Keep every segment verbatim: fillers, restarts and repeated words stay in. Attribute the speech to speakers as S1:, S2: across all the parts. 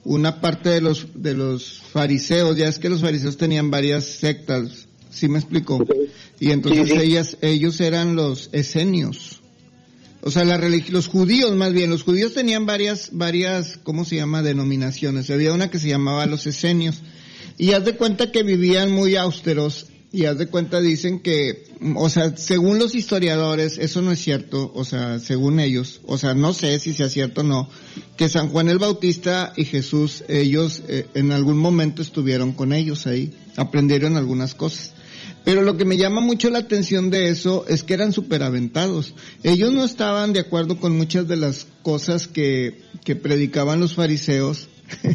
S1: una parte de los de los fariseos, ya es que los fariseos tenían varias sectas, ¿sí me explico? Y entonces sí, sí. ellas ellos eran los esenios. O sea, la religi- los judíos más bien, los judíos tenían varias varias, ¿cómo se llama? Denominaciones. Había una que se llamaba los esenios. Y haz de cuenta que vivían muy austeros. Y haz de cuenta, dicen que, o sea, según los historiadores, eso no es cierto, o sea, según ellos, o sea, no sé si sea cierto o no, que San Juan el Bautista y Jesús, ellos eh, en algún momento estuvieron con ellos ahí, aprendieron algunas cosas. Pero lo que me llama mucho la atención de eso es que eran superaventados. Ellos no estaban de acuerdo con muchas de las cosas que, que predicaban los fariseos.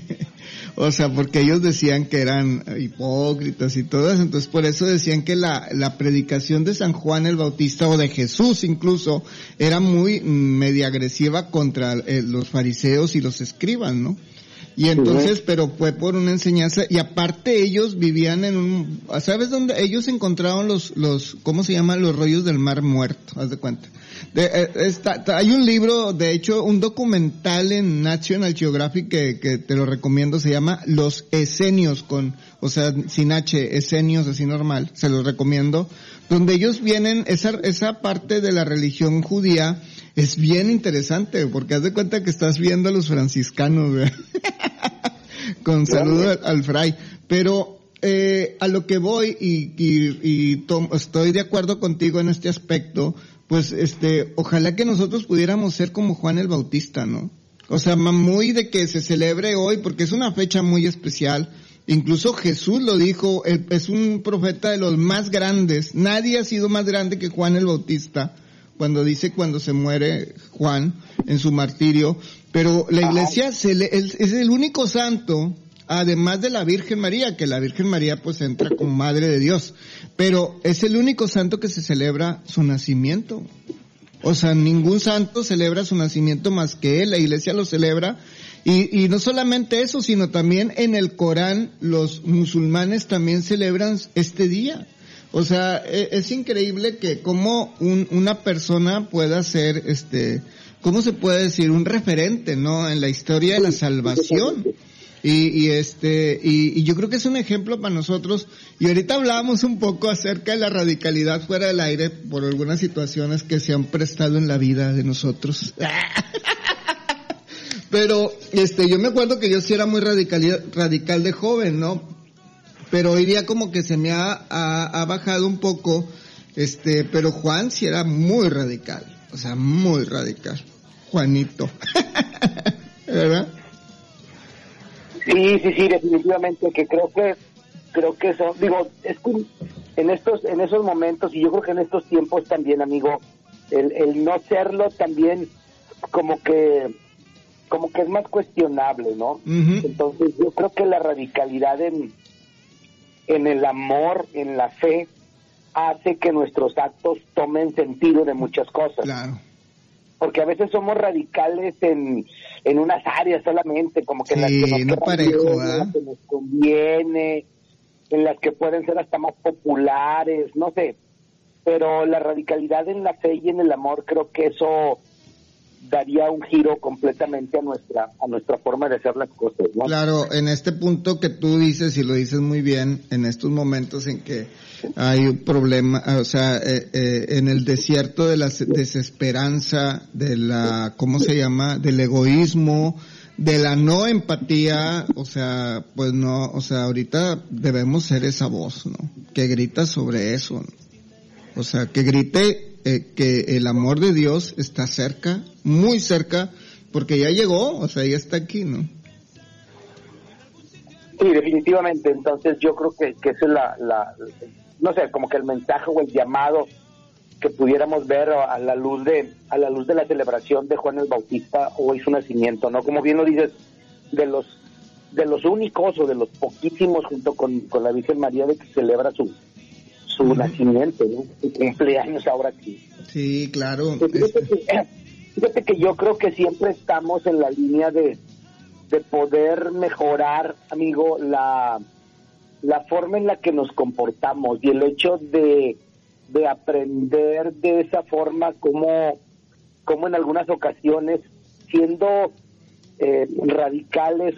S1: O sea, porque ellos decían que eran hipócritas y todo eso, entonces por eso decían que la, la predicación de San Juan el Bautista, o de Jesús incluso, era muy media agresiva contra eh, los fariseos y los escribas, ¿no? Y entonces, pero fue por una enseñanza, y aparte ellos vivían en un, ¿sabes dónde? Ellos encontraron los, los, ¿cómo se llaman? Los rollos del Mar Muerto, haz de cuenta. De, eh, está, hay un libro, de hecho, un documental en National Geographic que, que te lo recomiendo, se llama Los Esenios, con, o sea, sin H, Esenios, así normal, se los recomiendo, donde ellos vienen, esa, esa parte de la religión judía es bien interesante, porque haz de cuenta que estás viendo a los franciscanos, ¿verdad? Con saludo al, al fray, pero eh, a lo que voy, y, y, y tom, estoy de acuerdo contigo en este aspecto, pues este, ojalá que nosotros pudiéramos ser como Juan el Bautista, ¿no? O sea, muy de que se celebre hoy, porque es una fecha muy especial. Incluso Jesús lo dijo, él es un profeta de los más grandes. Nadie ha sido más grande que Juan el Bautista, cuando dice cuando se muere Juan en su martirio. Pero la iglesia se le, es, es el único santo, además de la Virgen María, que la Virgen María pues entra como Madre de Dios, pero es el único santo que se celebra su nacimiento. O sea, ningún santo celebra su nacimiento más que él, la iglesia lo celebra, y, y no solamente eso, sino también en el Corán los musulmanes también celebran este día. O sea, es, es increíble que como un, una persona pueda ser, este, ¿cómo se puede decir? Un referente, ¿no? En la historia de la salvación. Y, y este, y, y yo creo que es un ejemplo para nosotros. Y ahorita hablábamos un poco acerca de la radicalidad fuera del aire por algunas situaciones que se han prestado en la vida de nosotros. Pero, este, yo me acuerdo que yo sí era muy radical, radical de joven, ¿no? Pero hoy día como que se me ha, ha, ha bajado un poco, este, pero Juan sí era muy radical, o sea, muy radical. Juanito. ¿Verdad?
S2: Sí, sí, sí, definitivamente, que creo que, creo que eso, digo, es que en estos, en esos momentos, y yo creo que en estos tiempos también, amigo, el, el no serlo también, como que, como que es más cuestionable, ¿no? Uh-huh. Entonces, yo creo que la radicalidad en, en el amor, en la fe, hace que nuestros actos tomen sentido de muchas cosas.
S1: Claro.
S2: Porque a veces somos radicales en, en unas áreas solamente, como que
S1: sí,
S2: en las que nos,
S1: no parejo,
S2: bien, en las que nos conviene, en las que pueden ser hasta más populares, no sé. Pero la radicalidad en la fe y en el amor, creo que eso daría un giro completamente a nuestra a nuestra forma de hacer las cosas, ¿no?
S1: Claro, en este punto que tú dices, y lo dices muy bien, en estos momentos en que hay un problema, o sea, eh, eh, en el desierto de la desesperanza, de la, ¿cómo se llama?, del egoísmo, de la no empatía, o sea, pues no, o sea, ahorita debemos ser esa voz, ¿no?, que grita sobre eso, ¿no? O sea, que grite eh, que el amor de Dios está cerca, muy cerca, porque ya llegó, o sea, ya está aquí, ¿no?
S2: Sí, definitivamente. Entonces yo creo que, que ese es la, la, no sé, como que el mensaje o el llamado que pudiéramos ver a la luz de a la luz de la celebración de Juan el Bautista hoy su nacimiento, ¿no? Como bien lo dices, de los de los únicos o de los poquísimos junto con, con la Virgen María de que celebra su su uh-huh. nacimiento, ¿no? Su cumpleaños ahora aquí.
S1: Sí, claro.
S2: Fíjate, este... que, fíjate que yo creo que siempre estamos en la línea de de poder mejorar, amigo, la la forma en la que nos comportamos y el hecho de de aprender de esa forma como como en algunas ocasiones siendo eh, radicales